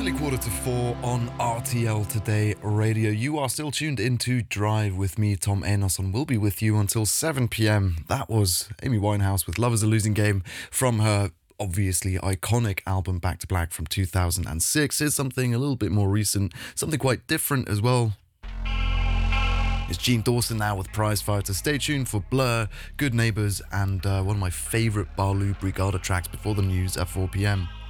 Nearly 4:45 on RTL Today Radio. You are still tuned into Drive with me, Tom Enos, and we'll be with you until 7 p.m. That was Amy Winehouse with Love is a Losing Game from her obviously iconic album Back to Black from 2006. Here's something a little bit more recent, something quite different as well. It's Gene Dawson now with Prize Fighter. Stay tuned for Blur, Good Neighbours, and one of my favourite Barlow Brigada tracks before the news at 4 p.m.